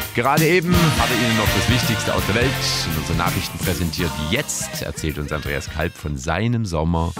Gerade eben habe ich Ihnen noch das Wichtigste aus der Welt und unsere Nachrichten präsentiert. Jetzt erzählt uns Andreas Kalb von seinem Sommer.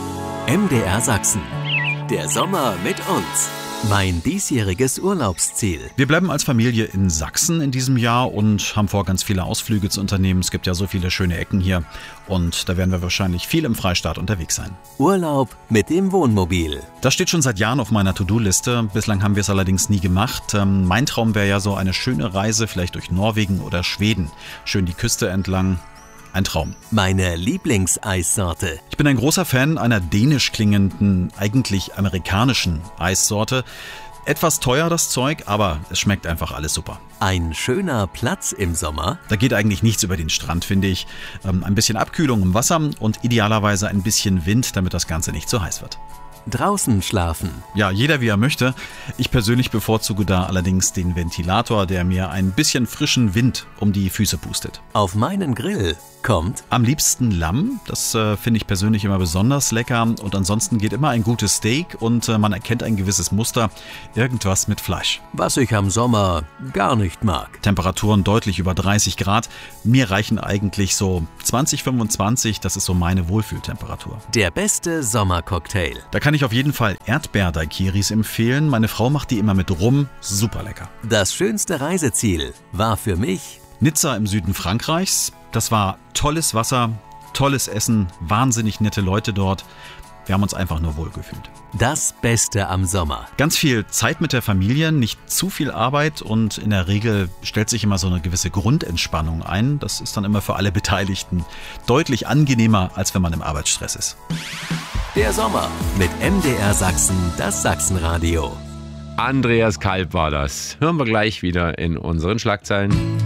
MDR Sachsen. Der Sommer mit uns. Mein diesjähriges Urlaubsziel. Wir bleiben als Familie in Sachsen in diesem Jahr und haben vor, ganz viele Ausflüge zu unternehmen. Es gibt ja so viele schöne Ecken hier und da werden wir wahrscheinlich viel im Freistaat unterwegs sein. Urlaub mit dem Wohnmobil. Das steht schon seit Jahren auf meiner To-Do-Liste. Bislang haben wir es allerdings nie gemacht. Mein Traum wäre ja so eine schöne Reise, vielleicht durch Norwegen oder Schweden. Schön die Küste entlang. Ein Traum. Meine Lieblingseissorte. Ich bin ein großer Fan einer dänisch klingenden, eigentlich amerikanischen Eissorte. Etwas teuer das Zeug, aber es schmeckt einfach alles super. Ein schöner Platz im Sommer. Da geht eigentlich nichts über den Strand, finde ich. Ein bisschen Abkühlung im Wasser und idealerweise ein bisschen Wind, damit das Ganze nicht zu heiß wird. Draußen schlafen. Ja, jeder wie er möchte. Ich persönlich bevorzuge da allerdings den Ventilator, der mir ein bisschen frischen Wind um die Füße pustet. Auf meinen Grill kommt am liebsten Lamm. Das finde ich persönlich immer besonders lecker. Und ansonsten geht immer ein gutes Steak und man erkennt ein gewisses Muster. Irgendwas mit Fleisch. Was ich am Sommer gar nicht mag. Temperaturen deutlich über 30 Grad. Mir reichen eigentlich so 20, 25. Das ist so meine Wohlfühltemperatur. Der beste Sommercocktail. Da kann ich auf jeden Fall Erdbeer-Daiquiris empfehlen. Meine Frau macht die immer mit Rum. Super lecker. Das schönste Reiseziel war für mich Nizza im Süden Frankreichs. Das war tolles Wasser, tolles Essen, wahnsinnig nette Leute dort. Wir haben uns einfach nur wohlgefühlt. Das Beste am Sommer. Ganz viel Zeit mit der Familie, nicht zu viel Arbeit und in der Regel stellt sich immer so eine gewisse Grundentspannung ein. Das ist dann immer für alle Beteiligten deutlich angenehmer, als wenn man im Arbeitsstress ist. Der Sommer mit MDR Sachsen, das Sachsenradio. Andreas Kalb war das. Hören wir gleich wieder in unseren Schlagzeilen.